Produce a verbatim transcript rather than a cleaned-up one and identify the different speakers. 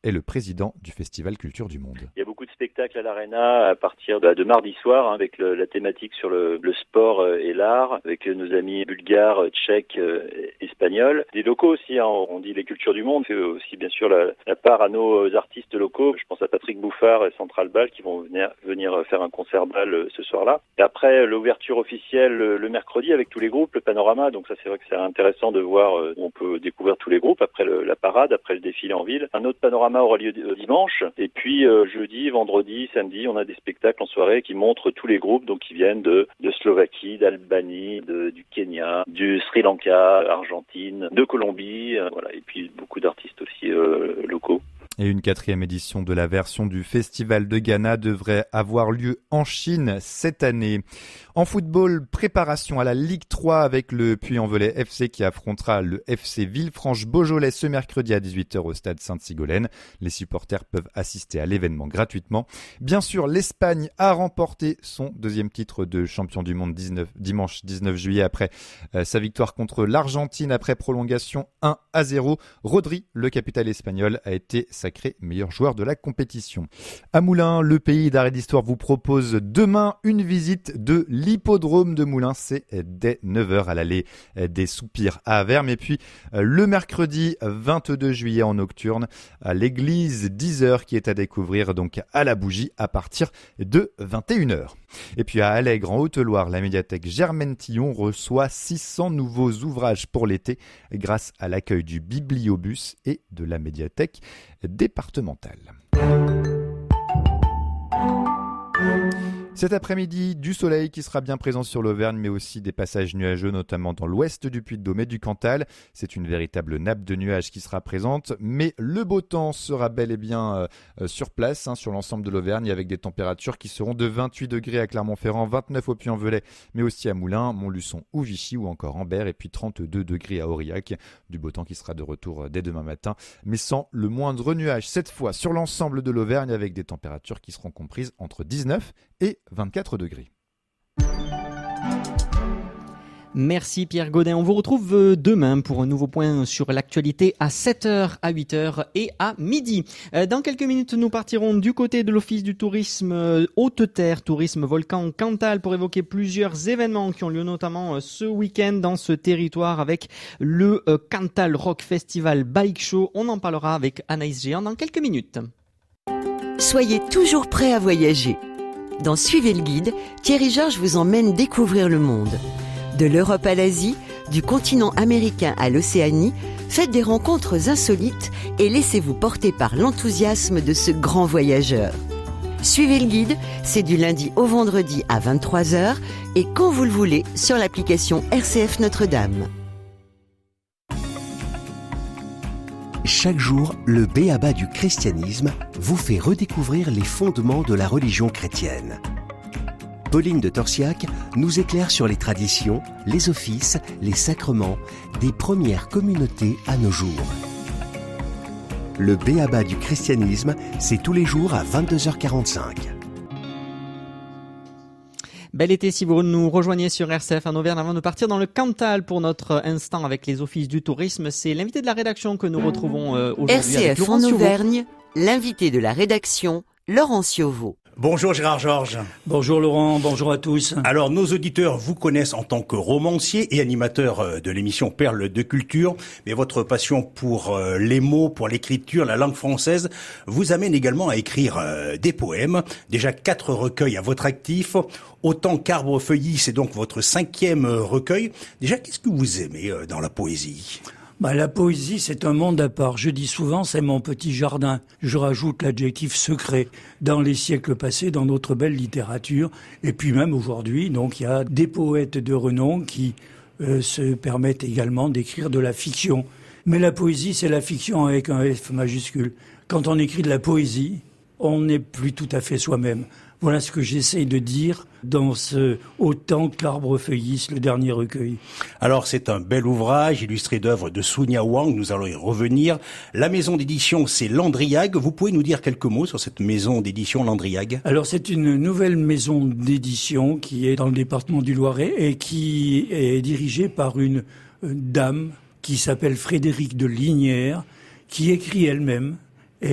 Speaker 1: est le président du Festival Culture du Monde.
Speaker 2: Il y a beaucoup de spectacles à l'Arena à partir de, de mardi soir, hein, avec le, la thématique sur le, le sport et l'art, avec nos amis bulgares, tchèques, euh, espagnols. Des locaux aussi, hein, on dit les cultures du monde, c'est aussi bien sûr la, la part à nos artistes locaux. Je pense à Patrick Bouffard et Central Ball qui vont venir, venir faire un concert bal ce soir-là. Et après, l'ouverture officielle le mercredi avec tous les groupes, le panorama. Donc ça, c'est vrai que c'est intéressant de voir où on peut découvrir tous les groupes après le, la parade, après le défilé en ville. Un autre panorama aura lieu dimanche. Et puis euh, jeudi, vendredi, samedi, on a des spectacles en soirée qui montrent tous les groupes, donc qui viennent de, de Slovaquie, d'Albanie, de, du Kenya, du Sri Lanka, Argentine, de Colombie, euh, voilà. Et puis beaucoup d'artistes aussi euh, locaux.
Speaker 1: Et une quatrième édition de la version du Festival de Ghana devrait avoir lieu en Chine cette année. En football, préparation à la Ligue trois avec le Puy-en-Velay F C qui affrontera le F C Villefranche-Beaujolais ce mercredi à dix-huit heures au stade Sainte-Sigolène. Les supporters peuvent assister à l'événement gratuitement. Bien sûr, l'Espagne a remporté son deuxième titre de champion du monde dix-neuf, dimanche dix-neuf juillet après euh, sa victoire contre l'Argentine après prolongation un à zéro. Rodri, le capitaine espagnol, a été sacré meilleur joueur de la compétition. À Moulins, le pays d'Arrêt d'Histoire vous propose demain une visite de l'hippodrome de Moulins. C'est dès neuf heures à l'allée des Soupirs à Avermes. Et puis le mercredi vingt-deux juillet en nocturne à l'église dix heures qui est à découvrir donc à la Bougie à partir de vingt et une heures. Et puis à Allègre en Haute-Loire, la médiathèque Germaine Tillon reçoit six cents nouveaux ouvrages pour l'été grâce à l'accueil du bibliobus et de la médiathèque départementale. Cet après-midi, du soleil qui sera bien présent sur l'Auvergne, mais aussi des passages nuageux, notamment dans l'ouest du Puy-de-Dôme et du Cantal. C'est une véritable nappe de nuages qui sera présente, mais le beau temps sera bel et bien euh, sur place, hein, sur l'ensemble de l'Auvergne, avec des températures qui seront de vingt-huit degrés à Clermont-Ferrand, vingt-neuf au Puy-en-Velay, mais aussi à Moulins, Montluçon ou Vichy, ou encore Ambert, et puis trente-deux degrés à Aurillac. Du beau temps qui sera de retour dès demain matin, mais sans le moindre nuage, cette fois sur l'ensemble de l'Auvergne, avec des températures qui seront comprises entre dix-neuf et vingt-quatre degrés.
Speaker 3: Merci Pierre Godin. On vous retrouve demain pour un nouveau point sur l'actualité à sept heures, à huit heures et à midi. Dans quelques minutes, nous partirons du côté de l'Office du tourisme Haute-Terre, tourisme volcan Cantal, pour évoquer plusieurs événements qui ont lieu notamment ce week-end dans ce territoire avec le Cantal Rock Festival Bike Show. On en parlera avec Anaïs Géant dans quelques minutes.
Speaker 4: Soyez toujours prêts à voyager. Dans Suivez le guide, Thierry Georges vous emmène découvrir le monde. De l'Europe à l'Asie, du continent américain à l'Océanie, faites des rencontres insolites et laissez-vous porter par l'enthousiasme de ce grand voyageur. Suivez le guide, c'est du lundi au vendredi à vingt-trois heures et quand vous le voulez sur l'application R C F Notre-Dame.
Speaker 5: Chaque jour, le B A B A du christianisme vous fait redécouvrir les fondements de la religion chrétienne. Pauline de Torsiac nous éclaire sur les traditions, les offices, les sacrements des premières communautés à nos jours. Le B A B A du christianisme, c'est tous les jours à vingt-deux heures quarante-cinq.
Speaker 3: Bel été si vous nous rejoignez sur R C F en Auvergne avant de partir dans le Cantal pour notre instant avec les offices du tourisme. C'est l'invité de la rédaction que nous retrouvons euh, aujourd'hui.
Speaker 4: R C F en Auvergne, l'invité de la rédaction, Laurent Ciovo.
Speaker 6: Bonjour Gérard Georges.
Speaker 7: Bonjour Laurent, bonjour à tous.
Speaker 6: Alors nos auditeurs vous connaissent en tant que romancier et animateur de l'émission Perles de Culture, mais votre passion pour les mots, pour l'écriture, la langue française vous amène également à écrire des poèmes. Déjà quatre recueils à votre actif. Autant qu'Arbre Feuillis, c'est donc votre cinquième recueil. Déjà, qu'est-ce que vous aimez dans la poésie ?
Speaker 7: Bah, la poésie, c'est un monde à part. Je dis souvent, c'est mon petit jardin. Je rajoute l'adjectif secret. Dans les siècles passés, dans notre belle littérature, et puis même aujourd'hui, donc il y a des poètes de renom qui euh, se permettent également d'écrire de la fiction. Mais la poésie, c'est la fiction avec un F majuscule. Quand on écrit de la poésie, on n'est plus tout à fait soi-même. Voilà ce que j'essaye de dire dans ce Autant qu'Arbre Feuillis, le dernier recueil.
Speaker 6: Alors c'est un bel ouvrage illustré d'œuvres de Sonia Wang, nous allons y revenir. La maison d'édition, c'est Landriag. Vous pouvez nous dire quelques mots sur cette maison d'édition Landriag ?
Speaker 7: Alors c'est une nouvelle maison d'édition qui est dans le département du Loiret et qui est dirigée par une dame qui s'appelle Frédérique de Lignières, qui écrit elle-même